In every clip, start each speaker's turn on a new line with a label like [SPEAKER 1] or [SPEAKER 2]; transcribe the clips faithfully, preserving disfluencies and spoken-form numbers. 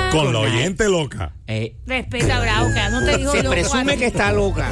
[SPEAKER 1] Con la oyente loca.
[SPEAKER 2] Eh,
[SPEAKER 3] Respeta a Bravo, que no te dijo
[SPEAKER 2] se
[SPEAKER 3] loco
[SPEAKER 2] presume
[SPEAKER 3] así.
[SPEAKER 2] que está loca.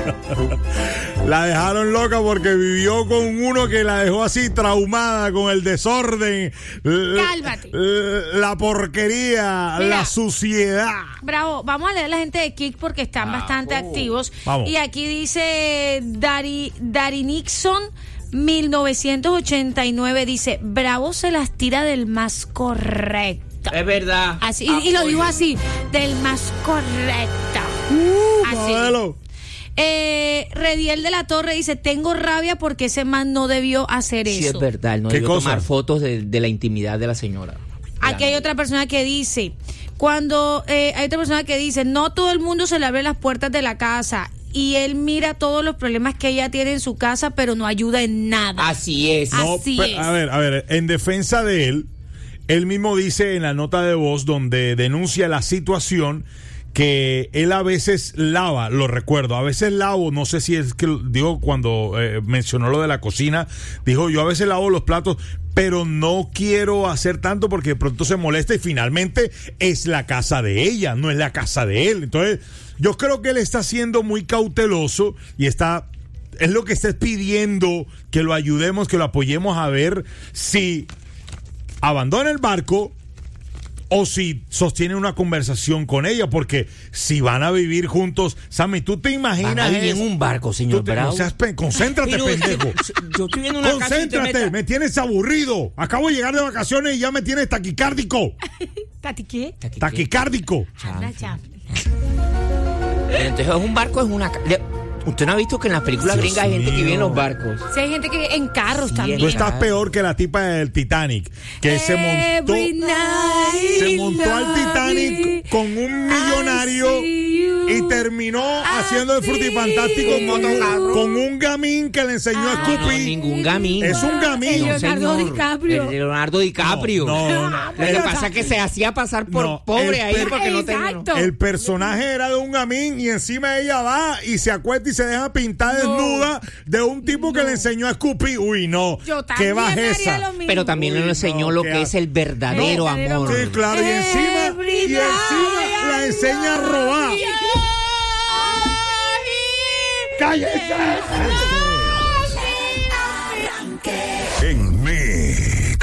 [SPEAKER 1] La dejaron loca porque vivió con uno que la dejó así traumada con el desorden.
[SPEAKER 3] Cálmate.
[SPEAKER 1] La, la porquería,
[SPEAKER 3] Mira.
[SPEAKER 1] la suciedad.
[SPEAKER 3] Bravo, vamos a leer a la gente de Kik porque están
[SPEAKER 1] Ah,
[SPEAKER 3] bastante
[SPEAKER 1] oh.
[SPEAKER 3] activos.
[SPEAKER 1] Vamos.
[SPEAKER 3] Y aquí dice Dari, Dari Nixon mil novecientos ochenta y nueve, dice, Bravo se las tira del más correcto.
[SPEAKER 2] Es verdad.
[SPEAKER 3] Así, y, y lo digo así, del más correcto.
[SPEAKER 1] Uh,
[SPEAKER 3] Así.
[SPEAKER 1] modelo.
[SPEAKER 3] Eh, Rediel de la Torre dice, tengo rabia porque ese man no debió hacer
[SPEAKER 2] Sí,
[SPEAKER 3] eso.
[SPEAKER 2] es verdad. No
[SPEAKER 1] ¿Qué
[SPEAKER 2] debió
[SPEAKER 1] cosa?
[SPEAKER 2] tomar fotos de, de la intimidad de la señora.
[SPEAKER 3] Aquí hay otra persona que dice, cuando eh, hay otra persona que dice, no todo el mundo se le abre las puertas de la casa y él mira todos los problemas que ella tiene en su casa, pero no ayuda en nada.
[SPEAKER 2] Así es.
[SPEAKER 3] Ah,
[SPEAKER 1] No,
[SPEAKER 3] Así
[SPEAKER 1] pe-
[SPEAKER 3] es.
[SPEAKER 1] A ver, a ver, en defensa de él, él mismo dice en la nota de voz donde denuncia la situación que él a veces lava, lo recuerdo, a veces lavo, no sé si es que, digo, cuando eh, mencionó lo de la cocina, dijo, yo a veces lavo los platos, pero no quiero hacer tanto porque de pronto se molesta y finalmente es la casa de ella, no es la casa de él. Entonces, yo creo que él está siendo muy cauteloso y está... Es lo que está pidiendo, que lo ayudemos, que lo apoyemos a ver si abandona el barco o si sostiene una conversación con ella, porque si van a vivir juntos, Sammy, ¿tú te imaginas
[SPEAKER 2] Van a vivir
[SPEAKER 1] eso?
[SPEAKER 2] en un barco,
[SPEAKER 1] Tú
[SPEAKER 2] señor
[SPEAKER 1] te-
[SPEAKER 2] Bravo.
[SPEAKER 1] no seas pe- concéntrate,
[SPEAKER 2] Pero,
[SPEAKER 1] pendejo.
[SPEAKER 2] Yo estoy viendo una casa y te
[SPEAKER 1] Concéntrate,
[SPEAKER 2] metas-
[SPEAKER 1] me tienes aburrido. Acabo de llegar de vacaciones y ya me tienes taquicárdico.
[SPEAKER 3] ¿Tati qué?
[SPEAKER 1] Taquicárdico.
[SPEAKER 3] Anda, chao.
[SPEAKER 2] Pero entonces es un barco, es una... ca- le- Usted no ha visto que en las películas
[SPEAKER 1] Dios
[SPEAKER 2] gringas hay gente que
[SPEAKER 1] mío.
[SPEAKER 2] vive en los barcos.
[SPEAKER 3] Si hay gente que vive en carros
[SPEAKER 2] Sí,
[SPEAKER 3] también.
[SPEAKER 1] Tú estás peor que la tipa del Titanic, que se montó,
[SPEAKER 3] Every night
[SPEAKER 1] se montó al
[SPEAKER 3] love
[SPEAKER 1] Titanic
[SPEAKER 3] you.
[SPEAKER 1] con un millonario
[SPEAKER 3] I see you.
[SPEAKER 1] y terminó haciendo el frutifantástico
[SPEAKER 3] see
[SPEAKER 1] con,
[SPEAKER 2] you.
[SPEAKER 1] con un gamín que le enseñó a
[SPEAKER 3] Ah,
[SPEAKER 2] No, no,
[SPEAKER 1] escupir.
[SPEAKER 2] ningún gamín.
[SPEAKER 1] Es un gamín.
[SPEAKER 3] El
[SPEAKER 2] No,
[SPEAKER 3] Leonardo
[SPEAKER 2] señor.
[SPEAKER 3] DiCaprio.
[SPEAKER 2] El Leonardo DiCaprio.
[SPEAKER 1] No, no, no.
[SPEAKER 2] Lo que
[SPEAKER 1] El-
[SPEAKER 2] pasa es que se hacía pasar por
[SPEAKER 1] No,
[SPEAKER 2] pobre
[SPEAKER 1] el
[SPEAKER 2] ahí
[SPEAKER 1] per-
[SPEAKER 2] porque no tenía...
[SPEAKER 3] Exacto.
[SPEAKER 1] El personaje era de un gamín y encima ella va y se acuesta y se deja pintar
[SPEAKER 3] No.
[SPEAKER 1] desnuda de un tipo que le enseñó a escupir. Uy, no.
[SPEAKER 3] Yo
[SPEAKER 1] Qué
[SPEAKER 3] también haría
[SPEAKER 1] bajeza.
[SPEAKER 3] lo mismo.
[SPEAKER 2] Pero también
[SPEAKER 1] Uy,
[SPEAKER 2] le enseñó
[SPEAKER 1] no,
[SPEAKER 2] lo
[SPEAKER 1] qué
[SPEAKER 2] que es
[SPEAKER 1] asco.
[SPEAKER 2] el verdadero
[SPEAKER 3] Verdadero
[SPEAKER 2] amor.
[SPEAKER 1] Sí, claro, y encima,
[SPEAKER 3] Every
[SPEAKER 1] y encima
[SPEAKER 3] night
[SPEAKER 1] la enseña a robar. ¡Cállese!